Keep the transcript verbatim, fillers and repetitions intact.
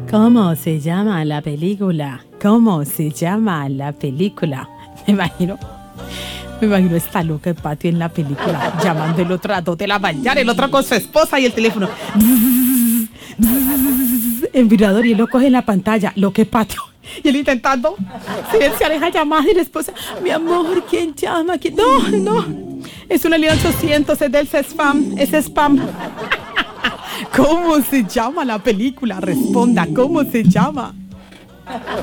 ¿Cómo se llama la película? ¿Cómo se llama la película? Me imagino, me imagino esta loca de Patio en la película, llamando el otro a las dos de la mañana, el otro con su esposa y el teléfono. En vibrador y él lo coge en la pantalla, lo que Patio. Y él intentando silenciar esa llamada y la esposa, mi amor, ¿quién llama? ¿Quién? No, no, es una línea ochocientos, es del spam, es spam. ¿Cómo se llama la película? Responda, ¿cómo se llama?